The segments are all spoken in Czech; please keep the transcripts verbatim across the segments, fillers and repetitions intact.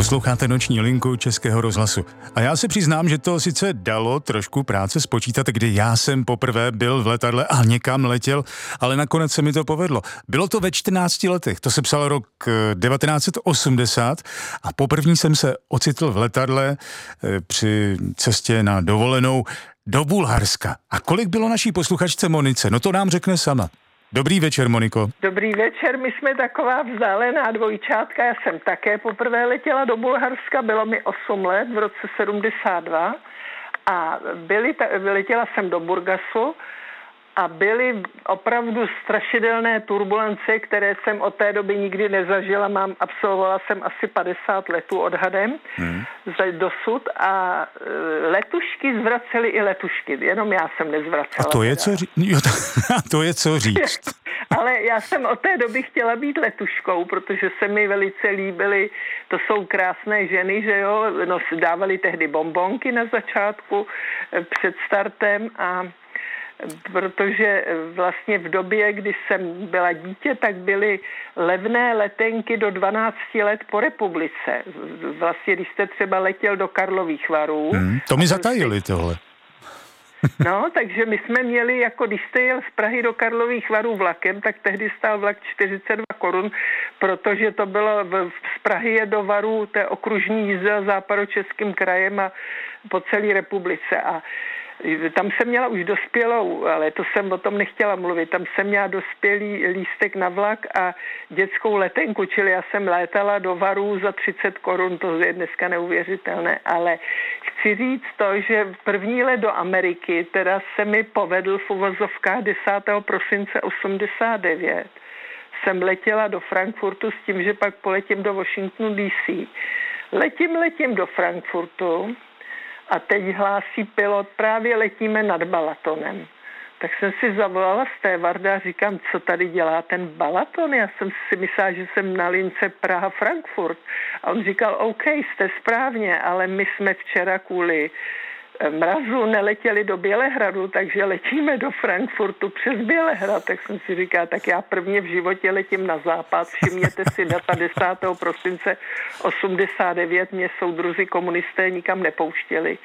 Posloucháte Noční linku Českého rozhlasu. A já se přiznám, že to sice dalo trošku práce spočítat, kdy já jsem poprvé byl v letadle a někam letěl, ale nakonec se mi to povedlo. Bylo to ve čtrnácti letech, to se psal rok devatenáct set osmdesát a poprvé jsem se ocitl v letadle při cestě na dovolenou do Bulharska. A kolik bylo naší posluchačce Monice? No to nám řekne sama. Dobrý večer, Moniko. Dobrý večer, my jsme taková vzdálená dvojčátka, já jsem také poprvé letěla do Bulharska, bylo mi osm let v roce sedmdesát dva a byli, letěla jsem do Burgasu a byly opravdu strašidelné turbulence, které jsem od té doby nikdy nezažila. Mám, absolvovala jsem asi padesát letů odhadem hmm. dosud a letušky zvracely i letušky, jenom já jsem nezvracela. A to je co říct? Jo, to, to je co říct. Ale já jsem od té doby chtěla být letuškou, protože se mi velice líbily, to jsou krásné ženy, že jo, no, dávali tehdy bonbonky na začátku před startem a protože vlastně v době, kdy jsem byla dítě, tak byly levné letenky do dvanácti let po republice. Vlastně, když jste třeba letěl do Karlových Varů. Hmm, to mi zatajili tohle. No, takže my jsme měli, jako když jste jel z Prahy do Karlových Varů vlakem, tak tehdy stál vlak čtyřicet dva korun, protože to bylo v, z Prahy je do Varů, to je okružní jízda západočeským krajem a po celé republice a tam jsem měla už dospělou, ale to jsem o tom nechtěla mluvit, tam jsem měla dospělý lístek na vlak a dětskou letenku, čili já jsem létala do Varů za třicet korun, to je dneska neuvěřitelné, ale chci říct to, že první let do Ameriky teda se mi povedl v uvozovkách desátého prosince osmdesát devět. Jsem letěla do Frankfurtu s tím, že pak poletím do Washingtonu D C. Letím, letím do Frankfurtu a teď hlásí pilot, právě letíme nad Balatonem. Tak jsem si zavolala stévarda a říkám, co tady dělá ten Balaton? Já jsem si myslela, že jsem na lince Praha-Frankfurt. A on říkal, OK, jste správně, ale my jsme včera kvůli mrazu neletěli do Bělehradu, takže letíme do Frankfurtu přes Bělehrad. Tak jsem si říkala, tak já prvně v životě letím na západ. Všimněte si data desátého prosince osmdesát devět, mě soudruzi komunisté nikam nepouštěli.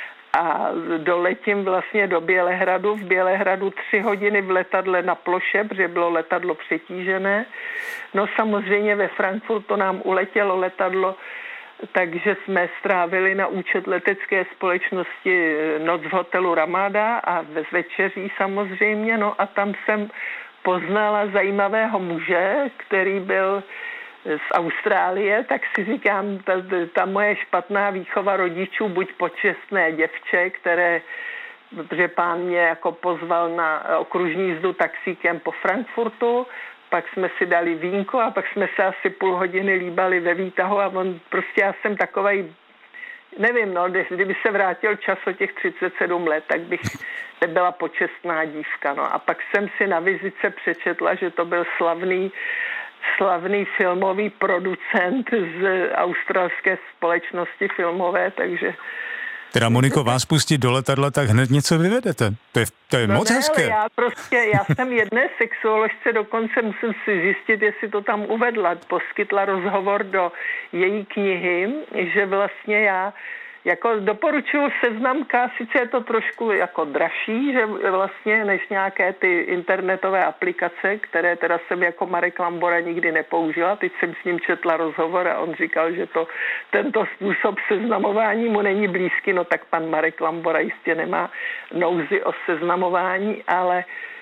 A doletím vlastně do Bělehradu. V Bělehradu tři hodiny v letadle na ploše, protože bylo letadlo přetížené. No samozřejmě ve Frankfurtu nám uletělo letadlo, takže jsme strávili na účet letecké společnosti noc v hotelu Ramada a ve večeří samozřejmě. No a tam jsem poznala zajímavého muže, který byl z Austrálie, tak si říkám, ta, ta moje špatná výchova rodičů, buď počestné děvče, které, protože pán mě jako pozval na okružní jízdu taxíkem po Frankfurtu, pak jsme si dali vínko a pak jsme se asi půl hodiny líbali ve výtahu a on prostě, já jsem takovej, nevím, no, kdyby se vrátil čas o těch třicet sedm let, tak bych nebyla počestná dívka, no. A pak jsem si na vizitce přečetla, že to byl slavný slavný filmový producent z australské společnosti filmové, takže... Teda Moniko, vás pustit do letadla, tak hned něco vyvedete. To je, to je no moc ne, hezké. Já prostě, já jsem jedné sexuoložce, dokonce musím si zjistit, jestli to tam uvedla. Poskytla rozhovor do její knihy, že vlastně já jako doporučuji Seznamka, sice je to trošku jako dražší, že vlastně než nějaké ty internetové aplikace, které teda jsem jako Marek Lambora nikdy nepoužila. Teď jsem s ním četla rozhovor a on říkal, že to, tento způsob seznamování mu není blízký, no tak pan Marek Lambora jistě nemá nouzi o seznamování, ale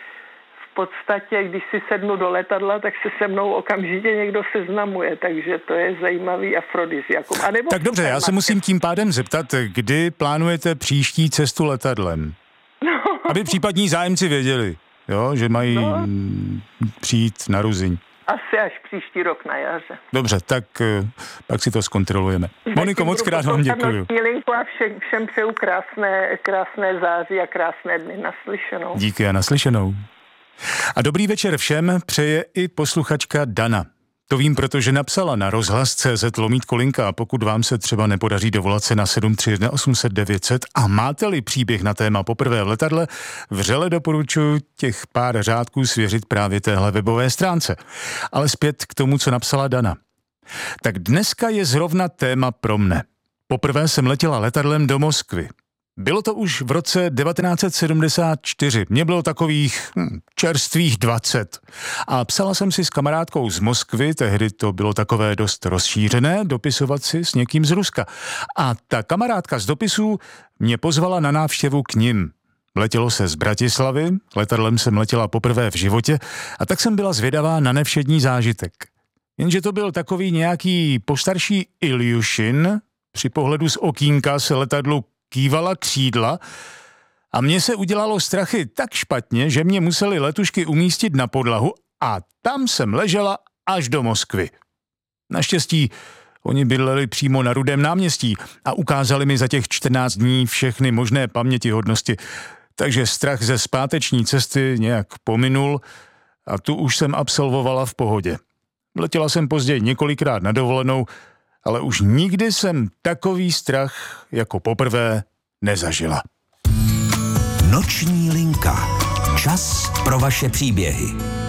v podstatě, když si sednu do letadla, tak se se mnou okamžitě někdo seznamuje, takže to je zajímavý afrodiziakum. Tak dobře, já se musím tím pádem zeptat, kdy plánujete příští cestu letadlem? No. Aby případní zájemci věděli, jo, že mají no. přijít na Ruzyň. Asi až příští rok na jaře. Dobře, tak pak si to zkontrolujeme. Moniko, moc krát vám děkuju. A všem, všem přeju krásné, krásné září a krásné dny. Naslyšenou. Díky a naslyšenou. A dobrý večer všem přeje i posluchačka Dana. To vím, protože napsala na rozhlas tečka cé zet lomítko linka a pokud vám se třeba nepodaří dovolat se na sedm tři jedna osm set devět set a máte-li příběh na téma poprvé v letadle, vřele doporučuji těch pár řádků svěřit právě téhle webové stránce. Ale zpět k tomu, co napsala Dana. Tak dneska je zrovna téma pro mne. Poprvé jsem letěla letadlem do Moskvy. Bylo to už v roce devatenáct set sedmdesát čtyři. Mně bylo takových hm, čerstvých dvacet. A psala jsem si s kamarádkou z Moskvy, tehdy to bylo takové dost rozšířené, dopisovat si s někým z Ruska. A ta kamarádka z dopisů mě pozvala na návštěvu k nim. Letělo se z Bratislavy, letadlem jsem letěla poprvé v životě a tak jsem byla zvědavá na nevšední zážitek. Jenže to byl takový nějaký postarší Iljušin, při pohledu z okýnka se letadlu kývala křídla a mně se udělalo strachy tak špatně, že mě museli letušky umístit na podlahu a tam jsem ležela až do Moskvy. Naštěstí oni bydleli přímo na Rudém náměstí a ukázali mi za těch čtrnáct dní všechny možné pamětihodnosti, takže strach ze zpáteční cesty nějak pominul a tu už jsem absolvovala v pohodě. Letěla jsem později několikrát na dovolenou, ale už nikdy jsem takový strach jako poprvé nezažila. Noční linka. Čas pro vaše příběhy.